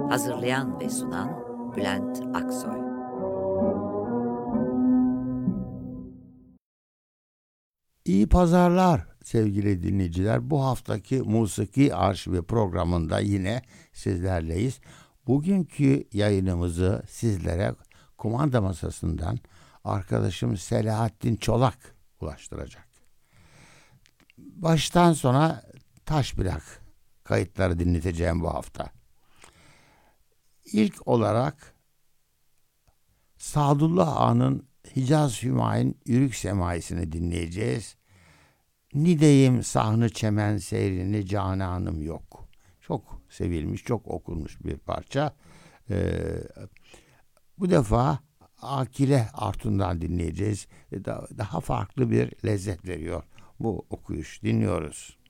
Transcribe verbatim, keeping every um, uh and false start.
Hazırlayan ve sunan Bülent Aksoy. İyi pazarlar sevgili dinleyiciler. Bu haftaki Musiki Arşivi programında yine sizlerleyiz. Bugünkü yayınımızı sizlere kumanda masasından arkadaşım Selahattin Çolak ulaştıracak. Baştan sona taş plak kayıtları dinleteceğim bu hafta. İlk olarak Sadullah Ağa'nın Hicaz Hümayun Yürük Semaisini dinleyeceğiz. Nideyim sahnı çemen seyrini cananım yok. Çok sevilmiş, çok okunmuş bir parça. Ee, bu defa Akile Artun'dan dinleyeceğiz. Daha, daha farklı bir lezzet veriyor bu okuyuş. Dinliyoruz.